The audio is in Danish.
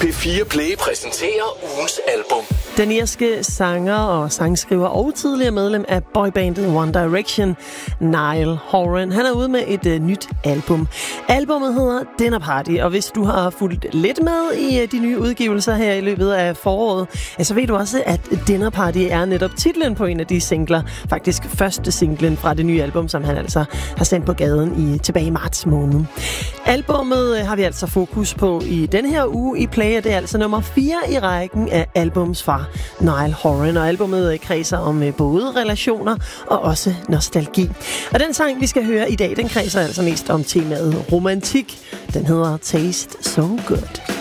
P4 Play præsenterer ugens album. Den irske sanger og sangskriver og tidligere medlem af boybandet One Direction, Niall Horan, han er ude med et nyt album. Albummet hedder Dinner Party, og hvis du har fulgt lidt med i de nye udgivelser her i løbet af foråret, så ved du også, at Dinner Party er netop titlen på en af de singler. Faktisk første singlen fra det nye album, som han altså har sendt på gaden tilbage i marts måned. Albummet har vi altså fokus på i denne her uge i Play, og det er altså nummer 4 i rækken af albums fra Niall Horan, og albumet kredser om både relationer og også nostalgi. Og den sang, vi skal høre i dag, den kredser altså mest om temaet romantik. Den hedder Taste So Good.